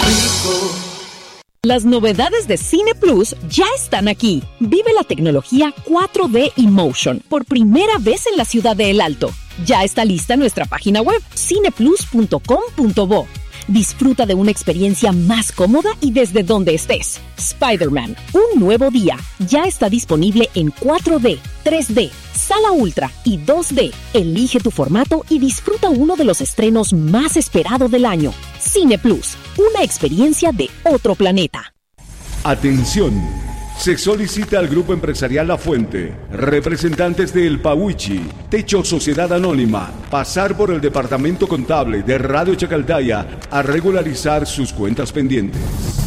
Las novedades de Cine Plus ya están aquí. Vive la tecnología 4D Emotion por primera vez en la ciudad de El Alto. Ya está lista nuestra página web cineplus.com.bo. Disfruta de una experiencia más cómoda y desde donde estés. Spider-Man, un nuevo día, ya está disponible en 4D, 3D, Sala Ultra y 2D. Elige tu formato y disfruta uno de los estrenos más esperados del año. Cine Plus, una experiencia de otro planeta. Atención. Se solicita al Grupo Empresarial La Fuente, representantes de El Pauichi, Techo Sociedad Anónima, pasar por el Departamento Contable de Radio Chacaltaya a regularizar sus cuentas pendientes.